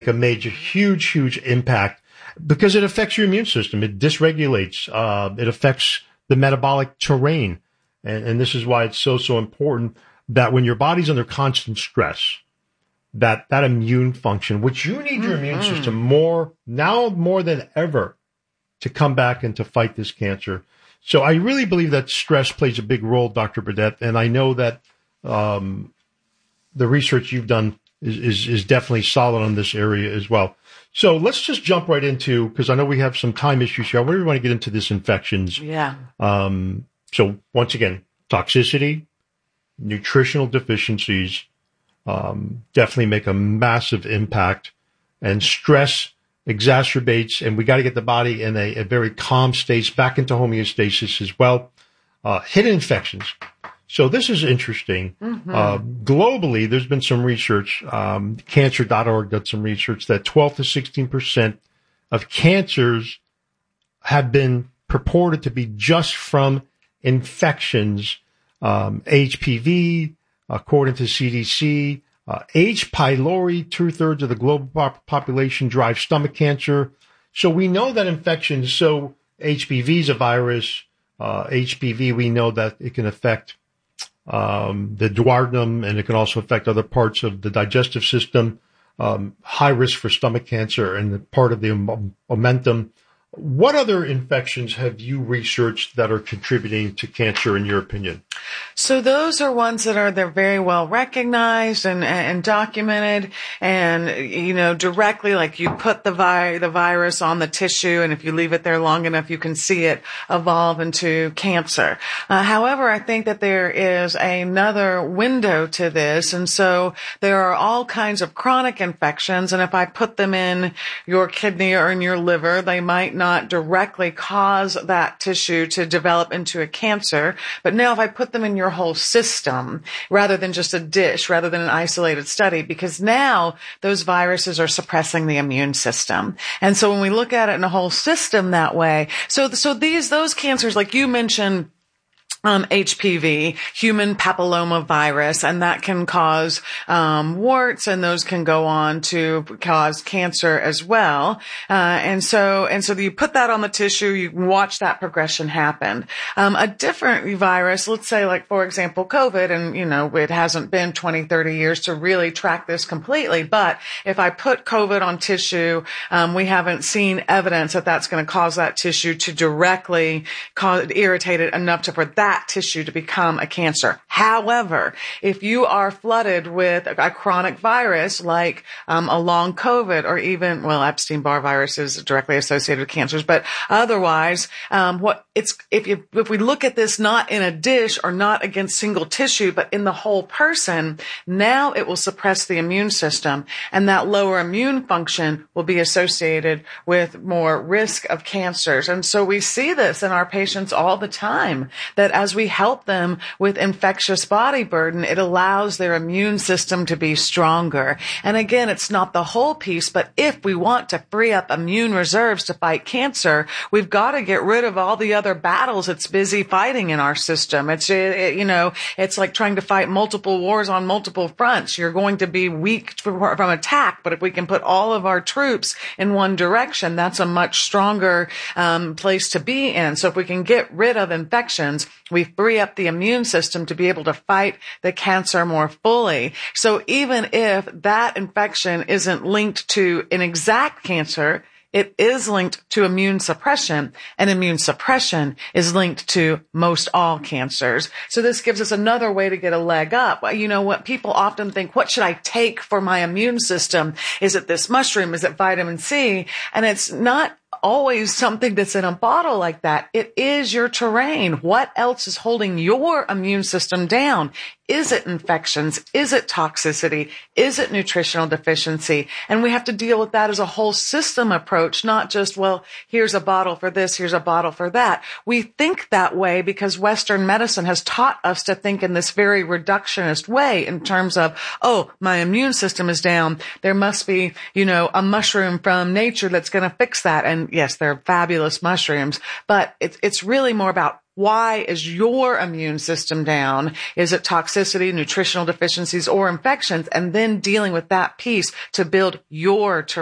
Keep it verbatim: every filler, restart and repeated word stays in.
a major, huge, huge impact because it affects your immune system. It dysregulates. Uh, it affects the metabolic terrain. And, and this is why it's so, so important that when your body's under constant stress, that, that immune function, which you need your mm-hmm. immune system more, now more than ever, to come back and to fight this cancer. So I really believe that stress plays a big role, Doctor Burdette. And I know that um, the research you've done is, is, is definitely solid on this area as well. So let's just jump right into, because I know we have some time issues here. I really want to get into this infections. Yeah. Um, so once again, toxicity, nutritional deficiencies um, definitely make a massive impact, and stress exacerbates, and we got to get the body in a, a very calm state, back into homeostasis as well. Uh, hidden infections. So this is interesting. Mm-hmm. Uh, globally, there's been some research. Um, cancer dot org did some research that twelve to sixteen percent of cancers have been purported to be just from infections. Um, H P V, according to C D C, uh, H. pylori, two-thirds of the global pop- population drive stomach cancer. So we know that infections, so H P V is a virus. Uh, H P V, we know that it can affect um, the duodenum, and it can also affect other parts of the digestive system. Um, high risk for stomach cancer and part of the momentum. What other infections have you researched that are contributing to cancer, in your opinion? So those are ones that are, they're very well recognized and, and documented, and, you know, directly, like you put the vi- the virus on the tissue, and if you leave it there long enough, you can see it evolve into cancer. Uh, however, I think that there is another window to this, and so there are all kinds of chronic infections, and if I put them in your kidney or in your liver, they might not directly cause that tissue to develop into a cancer. But now if I put them in your whole system, rather than just a dish, rather than an isolated study, because now those viruses are suppressing the immune system. And so when we look at it in a whole system that way, so, so these, those cancers, like you mentioned, Um, H P V, human papilloma virus, and that can cause um, warts, and those can go on to cause cancer as well. Uh, and so, and so you put that on the tissue, you watch that progression happen. Um, a different virus, let's say, like for example, COVID, and you know, it hasn't been twenty, thirty years to really track this completely. But if I put COVID on tissue, um, we haven't seen evidence that that's going to cause that tissue to directly cause irritate it enough to for that tissue to become a cancer. However, if you are flooded with a chronic virus like um, a long COVID, or even, well, Epstein-Barr virus is directly associated with cancers, but otherwise, um, what it's if you if we look at this not in a dish or not against single tissue, but in the whole person, now it will suppress the immune system, and that lower immune function will be associated with more risk of cancers. And so we see this in our patients all the time, that as we help them with infectious body burden, it allows their immune system to be stronger. And again, it's not the whole piece, but if we want to free up immune reserves to fight cancer, we've got to get rid of all the other battles it's busy fighting in our system. It's, it, you know, it's like trying to fight multiple wars on multiple fronts. You're going to be weak from, from attack, but if we can put all of our troops in one direction, that's a much stronger um, place to be in. So if we can get rid of infections, we free up the immune system to be able to fight the cancer more fully. So even if that infection isn't linked to an exact cancer, it is linked to immune suppression, and immune suppression is linked to most all cancers. So this gives us another way to get a leg up. You know what, people often think, what should I take for my immune system? Is it this mushroom? Is it vitamin C? And it's not always something that's in a bottle like that. It is your terrain. What else is holding your immune system down? Is it infections? Is it toxicity? Is it nutritional deficiency? And we have to deal with that as a whole system approach, not just, well, here's a bottle for this, here's a bottle for that. We think that way because Western medicine has taught us to think in this very reductionist way in terms of, oh, my immune system is down. There must be, you know, a mushroom from nature that's going to fix that. And yes, they're fabulous mushrooms, but it's, it's really more about why is your immune system down? Is it toxicity, nutritional deficiencies, or infections? And then dealing with that piece to build your